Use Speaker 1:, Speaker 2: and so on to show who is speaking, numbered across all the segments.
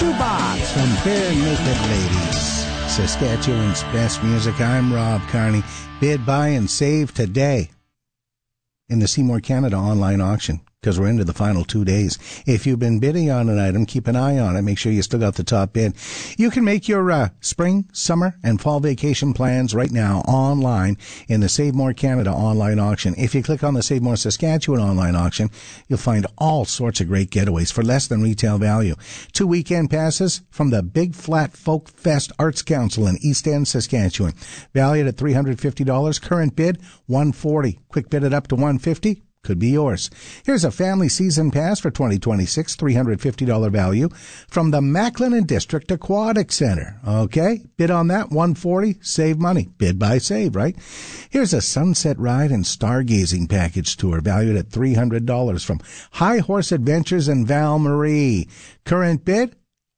Speaker 1: Shoebox from Bare Naked Ladies. Saskatchewan's best music. I'm Rob Carney. Bid, buy, and save today in the Seymour Canada online auction, because we're into the final 2 days. If you've been bidding on an item, keep an eye on it. Make sure you still got the top bid. You can make your spring, summer, and fall vacation plans right now online in the Save More Canada online auction. If you click on the Save More Saskatchewan online auction, you'll find all sorts of great getaways for less than retail value. 2 weekend passes from the Big Flat Folk Fest Arts Council in East End, Saskatchewan. Valued at $350. Current bid, $140. Quick bid it up to $150. Could be yours. Here's a family season pass for 2026, $350 value from the Macklin and District Aquatic Center. Okay, bid on that, $140, save money. Bid by save, right? Here's a sunset ride and stargazing package tour valued at $300 from High Horse Adventures in Val Marie. Current bid,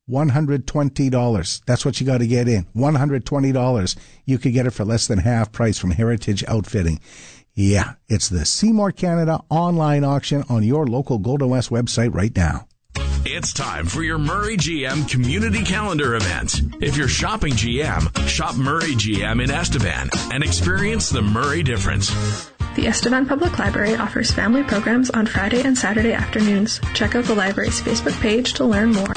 Speaker 1: $120. That's what you got to get in, $120. You could get it for less than half price from Heritage Outfitting. Yeah, it's the Seymour Canada online auction on your local Golden West website right now.
Speaker 2: It's time for your Murray GM Community Calendar event. If you're shopping GM, shop Murray GM in Estevan and experience the Murray difference.
Speaker 3: The Estevan Public Library offers family programs on Friday and Saturday afternoons. Check out the library's Facebook page to learn more.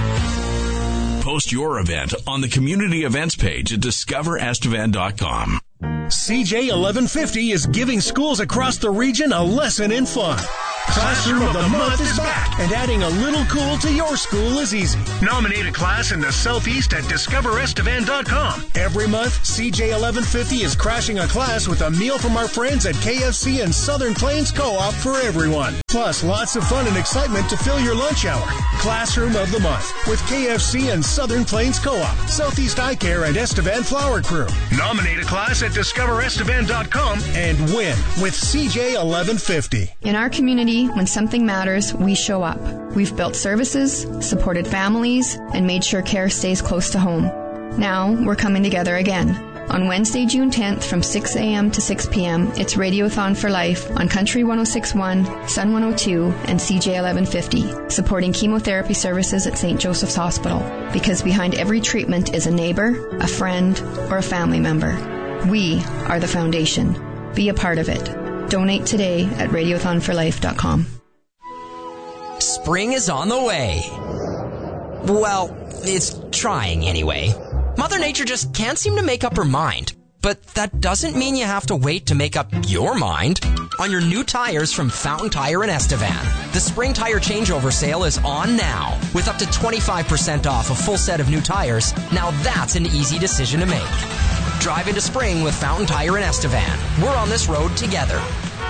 Speaker 2: Post your event on the community events page at discoverestevan.com.
Speaker 4: CJ 1150 is giving schools across the region a lesson in fun. Classroom of the Month is back, and adding a little cool to your school is easy. Nominate a class in the Southeast at discoverestevan.com. Every month, CJ 1150 is crashing a class with a meal from our friends at KFC and Southern Plains Co-op for everyone. Plus, lots of fun and excitement to fill your lunch hour. Classroom of the Month with KFC and Southern Plains Co-op, Southeast Eye Care, and Estevan Flower Crew. Nominate a class at discoverestevan.com and win with CJ 1150.
Speaker 5: In our community, when something matters, we show up. We've built services, supported families, and made sure care stays close to home. Now, we're coming together again. On Wednesday, June 10th from 6 a.m. to 6 p.m., it's Radiothon for Life on Country 106.1, Sun 102, and CJ 1150, supporting chemotherapy services at St. Joseph's Hospital. Because behind every treatment is a neighbor, a friend, or a family member. We are the foundation. Be a part of it. Donate today at radiothonforlife.com.
Speaker 6: Spring is on the way. Well, it's trying anyway. Mother Nature just can't seem to make up her mind. But that doesn't mean you have to wait to make up your mind on your new tires from Fountain Tire in Estevan. The spring tire changeover sale is on now with up to 25% off a full set of new tires. Now that's an easy decision to make. Drive into spring with Fountain Tire in Estevan. We're on this road together.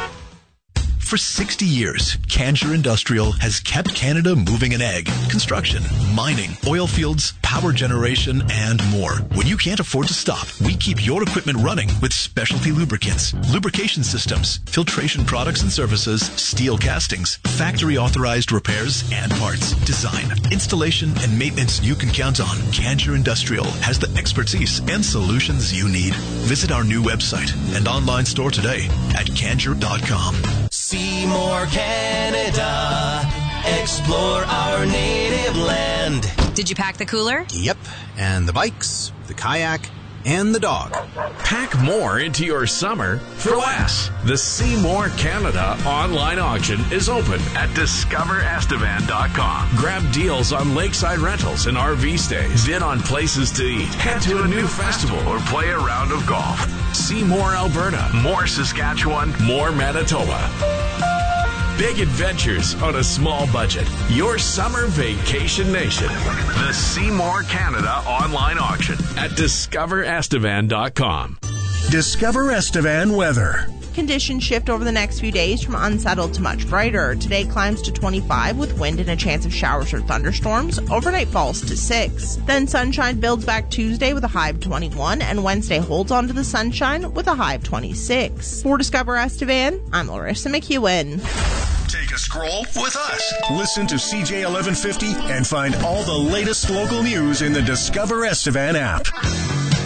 Speaker 7: For 60 years, Canger Industrial has kept Canada moving an egg. Construction, mining, oil fields, power generation, and more. When you can't afford to stop, we keep your equipment running with specialty lubricants, lubrication systems, filtration products and services, steel castings, factory-authorized repairs and parts, design, installation, and maintenance you can count on. Canger Industrial has the expertise and solutions you need. Visit our new website and online store today at Canger.com.
Speaker 8: Seymour, Canada. Explore our native land.
Speaker 9: Did you pack the cooler?
Speaker 10: Yep, and the bikes, the kayak, and the dog.
Speaker 2: Pack more into your summer for less. The Seymour Canada online auction is open at discoverestevan.com. Grab deals on lakeside rentals and RV stays. Bid on places to eat. Head to a new festival or play a round of golf. See more Alberta, more Saskatchewan, more Manitoba. Big adventures on a small budget. Your summer vacation nation. The Seymour Canada online auction at discoverestevan.com.
Speaker 4: Discover Estevan weather.
Speaker 11: Conditions shift over the next few days from unsettled to much brighter. Today climbs to 25 with wind and a chance of showers or thunderstorms. Overnight falls to 6. Then sunshine builds back Tuesday with a high of 21, and Wednesday holds on to the sunshine with a high of 26. For Discover Estevan, I'm Larissa McEwen.
Speaker 4: Take a scroll with us. Listen to CJ 1150 and find all the latest local news in the Discover Estevan app.